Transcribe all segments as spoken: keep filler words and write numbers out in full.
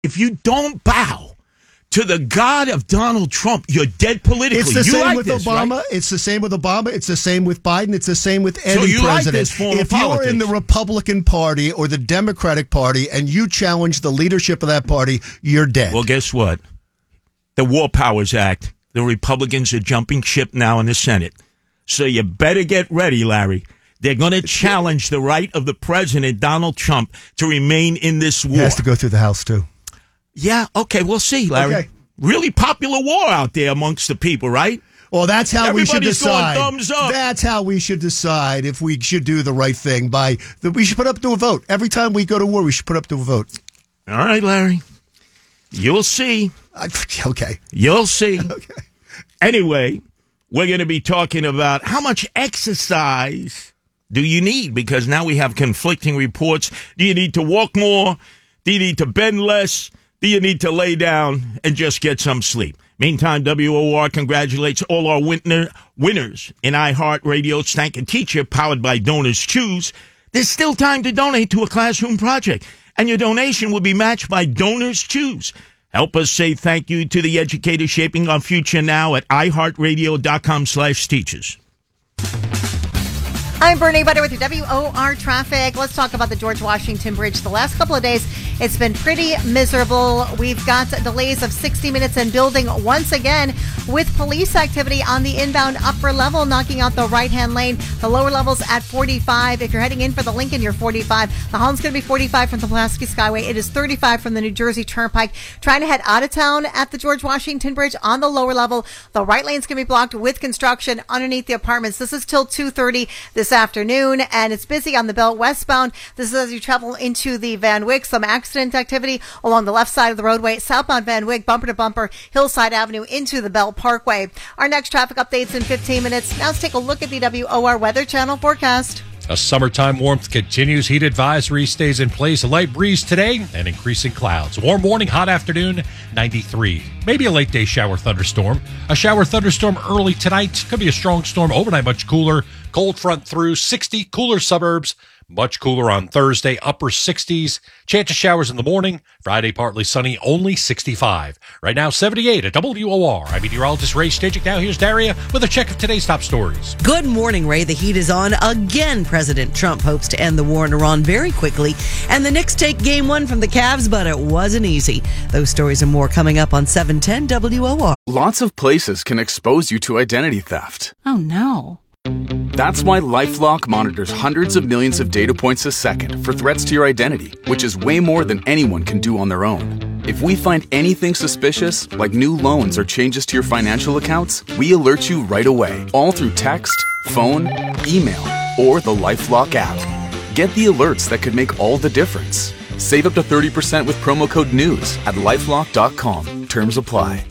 If you don't bow to the God of Donald Trump, you're dead politically. It's the you same like with this, Obama. Right? It's the same with Obama. It's the same with Biden. It's the same with any so you president. Like this form if of you're in the Republican Party or the Democratic Party and you challenge the leadership of that party, you're dead. Well, guess what? The War Powers Act, the Republicans are jumping ship now in the Senate. So you better get ready, Larry. They're going to challenge the right of the president, Donald Trump, to remain in this war. He has to go through the House, too. Yeah, okay, we'll see, Larry. Okay. Really popular war out there amongst the people, right? Well, that's how Everybody's we should decide. Going thumbs up. That's how we should decide if we should do the right thing. By the, we should put up to a vote. Every time we go to war, we should put up to a vote. All right, Larry. You'll see. I, okay. You'll see. Okay. Anyway, we're going to be talking about how much exercise do you need? Because now we have conflicting reports. Do you need to walk more? Do you need to bend less? Do you need to lay down and just get some sleep? Meantime, W O R congratulates all our winner, winners in iHeartRadio Stank and Teacher, powered by Donors Choose. There's still time to donate to a classroom project, and your donation will be matched by Donors Choose. Help us say thank you to the educators shaping our future now at iHeartRadio.com slash teachers. I'm Bernie Butter with your W O R traffic. Let's talk about the George Washington Bridge. The last couple of days, it's been pretty miserable. We've got delays of sixty minutes in building once again with police activity on the inbound upper level, knocking out the right-hand lane. The lower levels at forty-five. If you're heading in for the Lincoln, you're forty-five. The Holland's going to be forty-five from the Pulaski Skyway. It is thirty-five from the New Jersey Turnpike. Trying to head out of town at the George Washington Bridge on the lower level. The right lane's going to be blocked with construction underneath the apartments. This is till two thirty this afternoon, and it's busy on the belt westbound. This is as you travel into the Van Wyck. Some accident activity along the left side of the roadway. Southbound Van Wyck, bumper to bumper, Hillside Avenue into the Bell Parkway. Our next traffic updates in fifteen minutes. Now let's take a look at the W O R Weather Channel forecast. A summertime warmth continues. Heat advisory stays in place. A light breeze today and increasing clouds. Warm morning, hot afternoon, ninety-three. Maybe a late day shower thunderstorm. A shower thunderstorm early tonight. Could be a strong storm overnight, much cooler. Cold front through sixty. Cooler suburbs. Much cooler on Thursday, upper sixties. Chance of showers in the morning. Friday, partly sunny, only sixty-five. Right now, seventy-eight at W O R. I'm meteorologist Ray Stajic. Now here's Daria with a check of today's top stories. Good morning, Ray. The heat is on again. President Trump hopes to end the war in Iran very quickly. And the Knicks take game one from the Cavs, but it wasn't easy. Those stories and more coming up on seven ten W O R. Lots of places can expose you to identity theft. Oh, no. That's why LifeLock monitors hundreds of millions of data points a second for threats to your identity, which is way more than anyone can do on their own. If we find anything suspicious, like new loans or changes to your financial accounts, we alert you right away, all through text, phone, email, or the LifeLock app. Get the alerts that could make all the difference. Save up to thirty percent with promo code NEWS at lifelock dot com. Terms apply.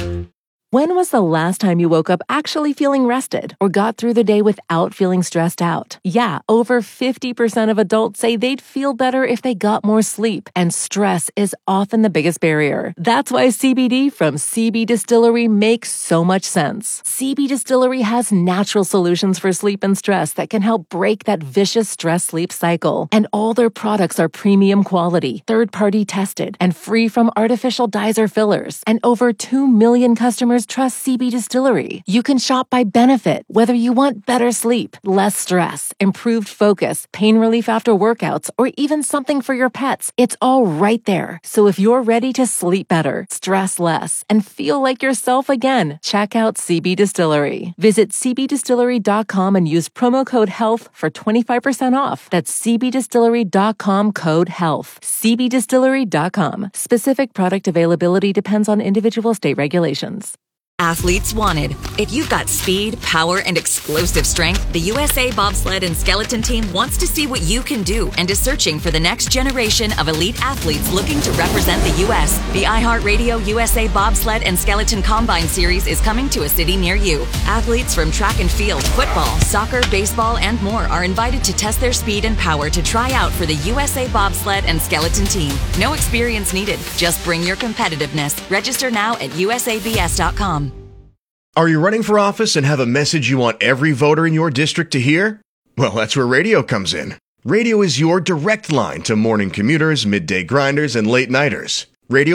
When was the last time you woke up actually feeling rested or got through the day without feeling stressed out? Yeah, over fifty percent of adults say they'd feel better if they got more sleep, and stress is often the biggest barrier. That's why C B D from C B Distillery makes so much sense. C B Distillery has natural solutions for sleep and stress that can help break that vicious stress-sleep cycle. And all their products are premium quality, third-party tested, and free from artificial dyes or fillers. And over two million customers trust C B Distillery. You can shop by benefit, whether you want better sleep, less stress, improved focus, pain relief after workouts, or even something for your pets. It's all right there. So if you're ready to sleep better, stress less, and feel like yourself again, check out C B Distillery. Visit c b distillery dot com and use promo code HEALTH for twenty-five percent off. That's c b distillery dot com code HEALTH. c b distillery dot com. Specific product availability depends on individual state regulations. Athletes wanted. If you've got speed, power, and explosive strength, the U S A Bobsled and Skeleton Team wants to see what you can do and is searching for the next generation of elite athletes looking to represent the U S The iHeartRadio U S A Bobsled and Skeleton Combine Series is coming to a city near you. Athletes from track and field, football, soccer, baseball, and more are invited to test their speed and power to try out for the U S A Bobsled and Skeleton Team. No experience needed. Just bring your competitiveness. Register now at u s a b s dot com. Are you running for office and have a message you want every voter in your district to hear? Well, that's where radio comes in. Radio is your direct line to morning commuters, midday grinders, and late nighters. Radio